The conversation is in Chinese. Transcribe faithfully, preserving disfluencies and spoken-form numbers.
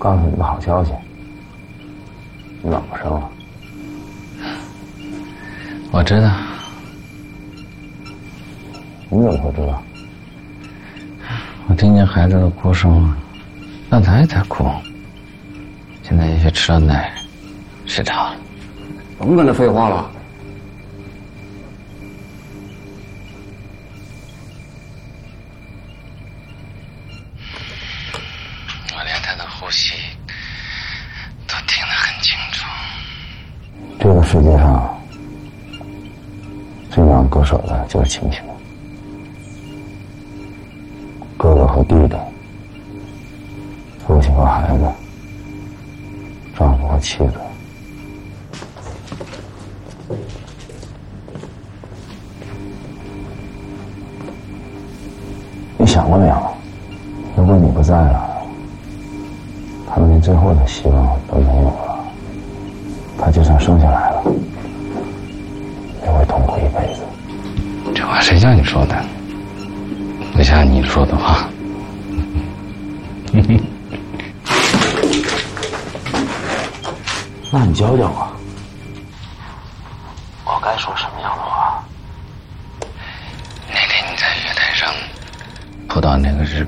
告诉你个好消息，你老婆生了。 我知道。 你怎么会知道？ 我听见孩子的哭声了，刚才也在哭，现在也许吃了奶，睡着了。 甭跟他废话了。 我连他的呼吸都听得很清楚。 这个世界上最难割舍的就是亲情，哥哥和弟弟，父亲和孩子，丈夫和妻子。你想过没有？如果你不在了，他们连最后的希望都没有了。他就算生下来了，也会痛苦一辈子。 这话谁叫你说的？不像你说的话。 那你教教我，我该说什么样的话？ 那天你在月台上碰到那个日